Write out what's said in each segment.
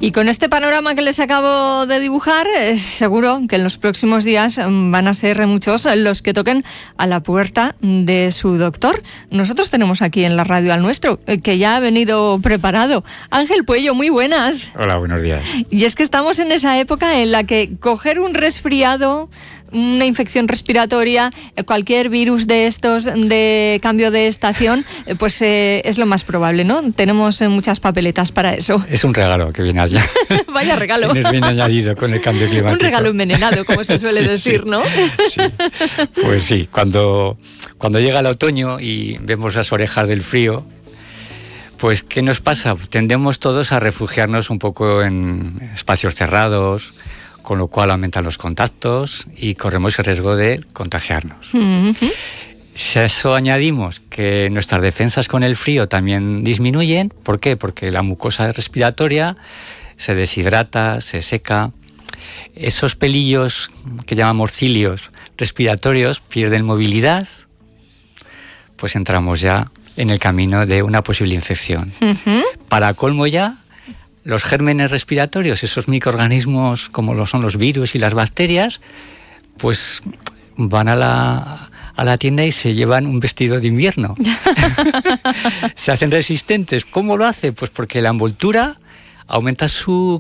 Y con este panorama que les acabo de dibujar, seguro que en los próximos días van a ser muchos los que toquen a la puerta de su doctor. Nosotros tenemos aquí en la radio al nuestro, que ya ha venido preparado. Ángel Puello, muy buenas. Hola, buenos días. Y es que estamos en esa época en la que coger un resfriado, una infección respiratoria, cualquier virus de estos de cambio de estación, pues es lo más probable, ¿no? Tenemos muchas papeletas para eso. Es un regalo que viene allá. Vaya regalo. Viene bien añadido con el cambio climático. Un regalo envenenado, como se suele decir, sí, ¿no? Sí. Pues sí, cuando llega el otoño y vemos las orejas del frío, pues ¿qué nos pasa? Tendemos todos a refugiarnos un poco en espacios cerrados, con lo cual aumentan los contactos y corremos el riesgo de contagiarnos. Uh-huh. Si a eso añadimos que nuestras defensas con el frío también disminuyen, ¿por qué? Porque la mucosa respiratoria se deshidrata, se seca, esos pelillos que llamamos cilios respiratorios pierden movilidad, pues entramos ya en el camino de una posible infección. Uh-huh. Para colmo ya, los gérmenes respiratorios, esos microorganismos como lo son los virus y las bacterias, pues van a la tienda y se llevan un vestido de invierno. Se hacen resistentes. ¿Cómo lo hace? Pues porque la envoltura aumenta su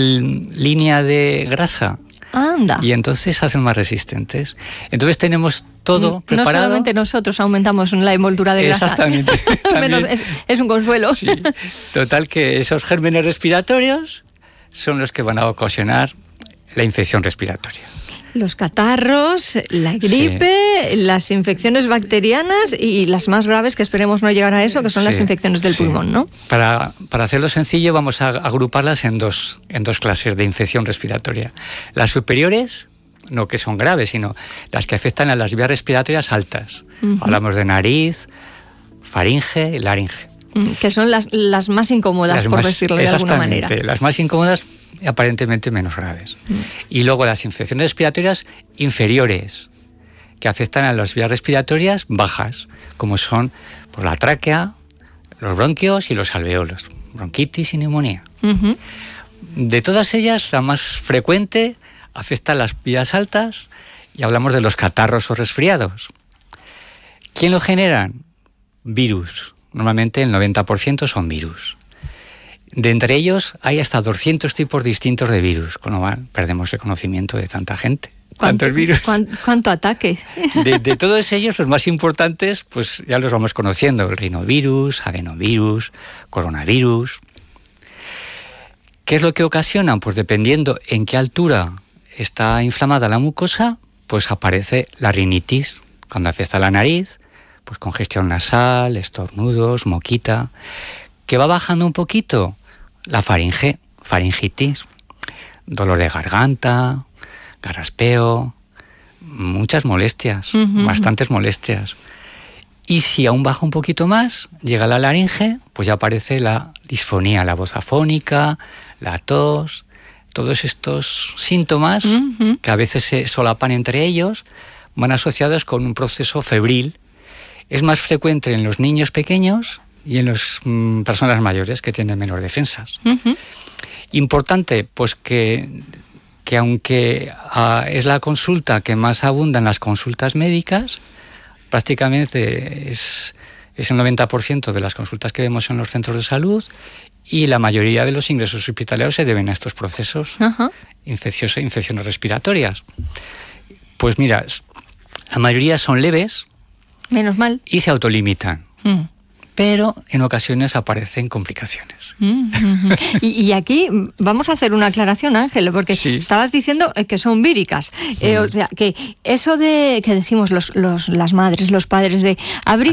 línea de grasa. Anda. Y entonces se hacen más resistentes. Entonces tenemos todo preparado. No solamente nosotros aumentamos la envoltura de grasa. Exactamente. Menos, es un consuelo. Sí. Total, que esos gérmenes respiratorios son los que van a ocasionar la infección respiratoria. Los catarros, la gripe, sí, las infecciones bacterianas y las más graves, que esperemos no llegar a eso, que son las infecciones del pulmón, ¿no? Para hacerlo sencillo, vamos a agruparlas en dos clases de infección respiratoria. Las superiores, no que son graves, sino las que afectan a las vías respiratorias altas. Uh-huh. Hablamos de nariz, faringe y laringe. Que son las más incómodas, por decirlo de alguna manera. Las más incómodas y aparentemente menos graves. Y luego las infecciones respiratorias inferiores, que afectan a las vías respiratorias bajas, como son pues, la tráquea, los bronquios y los alveolos, bronquitis y neumonía. Uh-huh. De todas ellas, la más frecuente afecta a las vías altas y hablamos de los catarros o resfriados. ¿Quién lo generan? Virus. Normalmente el 90% son virus. De entre ellos hay hasta 200 tipos distintos de virus, con lo cual perdemos el conocimiento de tanta gente. ¿Cuántos virus? ¿Cuánto ataque? De todos ellos, los más importantes, pues ya los vamos conociendo. El rinovirus, adenovirus, coronavirus. ¿Qué es lo que ocasionan? Pues dependiendo en qué altura está inflamada la mucosa, pues aparece la rinitis. Cuando afecta la nariz, pues congestión nasal, estornudos, moquita. ¿Que va bajando un poquito? La faringe, faringitis, dolor de garganta, garraspeo, muchas molestias, uh-huh, bastantes molestias. Y si aún baja un poquito más, llega la laringe, pues ya aparece la disfonía, la voz afónica, la tos, todos estos síntomas, uh-huh, que a veces se solapan entre ellos, van asociados con un proceso febril. Es más frecuente en los niños pequeños y en las personas mayores que tienen menor defensas. Uh-huh. Importante, pues que aunque es la consulta que más abunda en las consultas médicas, prácticamente es el 90% de las consultas que vemos en los centros de salud y la mayoría de los ingresos hospitalarios se deben a estos procesos, uh-huh, infecciones respiratorias. Pues mira, la mayoría son leves. Menos mal. Y se autolimitan. Uh-huh. Pero en ocasiones aparecen complicaciones. Uh-huh. Y aquí vamos a hacer una aclaración, Ángel, porque sí, estabas diciendo que son víricas. O sea, que eso de que decimos las madres, los padres, de abrir